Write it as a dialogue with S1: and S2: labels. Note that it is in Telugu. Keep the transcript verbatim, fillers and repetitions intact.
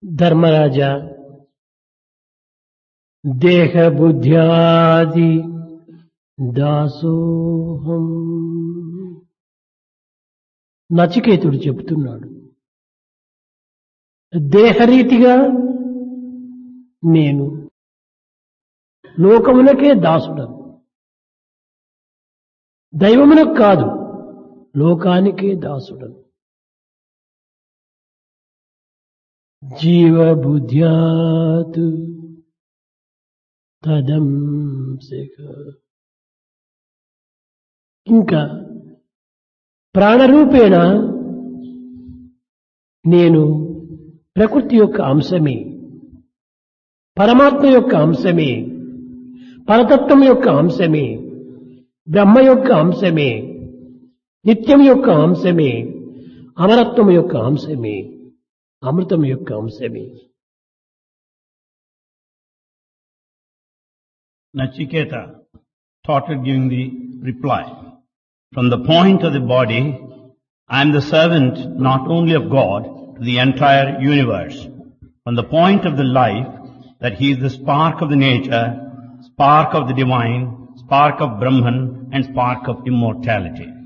S1: ధర్మరాజా, దేహ బుద్ధ్యాది దాసోహం. నచికేతుడు చెబుతున్నాడు, దేహరీతిగా నేను లోకమునకే దాసుడను, దైవమునకు కాదు లోకానికే దాసుడను. జీవబుద్ధ్యాత్ తదంశక. ఇంకా ప్రాణరూపేణ నేను ప్రకృతి యొక్క అంశమే, పరమాత్మ యొక్క అంశమే, పరతత్వం యొక్క అంశమే, బ్రహ్మ యొక్క అంశమే, నిత్యం యొక్క అంశమే, అమరత్వం యొక్క అంశమే, అమృతం యొక్క అంశమే.
S2: Nachiketa started giving the reply. From the point of the body, I am the servant not only of God to the entire universe. From the point of the life, that he is the spark of the nature, spark of the divine, spark of Brahman, and spark of immortality.